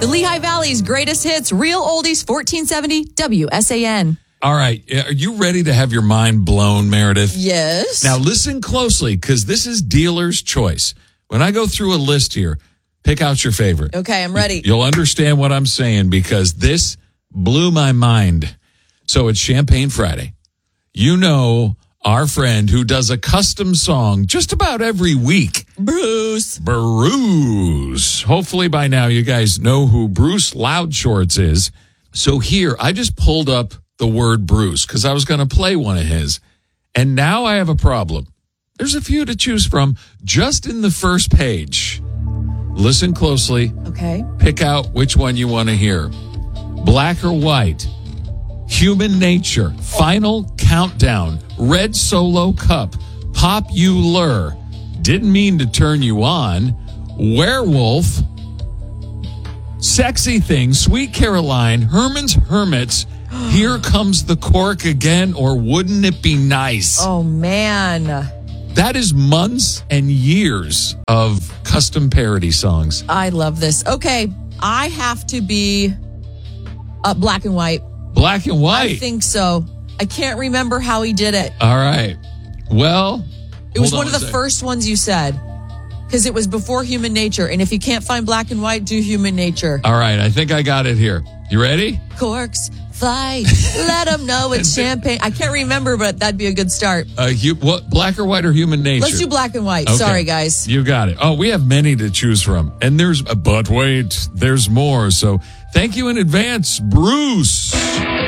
The Lehigh Valley's greatest hits, Real Oldies, 1470 WSAN. All right. Are you ready to have your mind blown, Meredith? Yes. Now listen closely, because this is dealer's choice. When I go through a list here, pick out your favorite. Okay, I'm ready. You'll understand what I'm saying, because this blew my mind. So it's Champagne Friday. You know our friend who does a custom song just about every week. Bruce. Hopefully by now you guys know who Bruce Loudshorts is. So here, I just pulled up the word Bruce because I was going to play one of his. And now I have a problem. There's a few to choose from just in the first page. Listen closely. Okay. Pick out which one you want to hear. Black or White, Human Nature, Final Countdown, Red Solo Cup, Popular, Didn't Mean to Turn You On, Werewolf, Sexy Thing, Sweet Caroline, Herman's Hermits, Here Comes the Cork Again, or Wouldn't It Be Nice? Oh, man. That is months and years of custom parody songs. I love this. Okay, I have to be Black and White. Black and White. I think so. I can't remember how he did it. All right. Well, it was one of the first ones you said, because it was before Human Nature. And if you can't find Black and White, do Human Nature. All right. I think I got it here. You ready? Corks fight. Let them know it's champagne. I can't remember, but that'd be a good start. What, Black or White or Human Nature? Let's do Black and White. Okay. Sorry, guys. You got it. Oh, we have many to choose from. And but wait, there's more. So thank you in advance, Bruce.